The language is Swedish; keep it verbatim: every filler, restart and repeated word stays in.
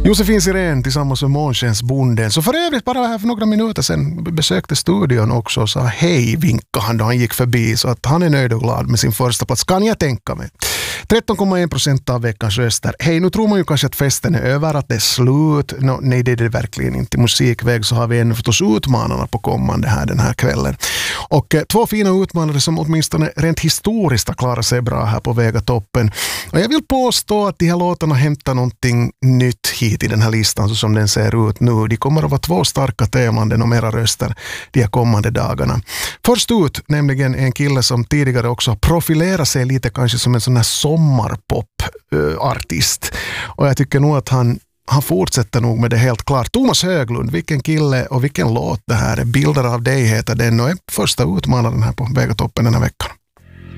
Josefin Sirén tillsammans med Månskensbonden, så för övrigt bara här för några minuter sedan besökte studion också och sa hej, vinkade han då han gick förbi, så att han är nöjd och glad med sin första plats, kan jag tänka mig. tretton komma en procent av veckans röster. Hej, nu tror man ju kanske att festen är över, att det är slut. No, nej, det är det verkligen inte. I musikväg så har vi ännu förstås utmanarna på kommande här den här kvällen. Och eh, två fina utmanare som åtminstone rent historiskt har klarat sig bra här på Vegatoppen. Och jag vill påstå att de här låtarna hämtar någonting nytt hit i den här listan så som den ser ut nu. De kommer att vara två starka temanden och mera röster de här kommande dagarna. Först ut nämligen en kille som tidigare också har profilerat sig lite kanske som en sån här sommarpop-artist. Och jag tycker nog att han, han fortsätter nog med det helt klart. Thomas Höglund, vilken kille och vilken låt det här är. Bilder av dig heter den och är första utmanaren här på Vegatoppen den här veckan.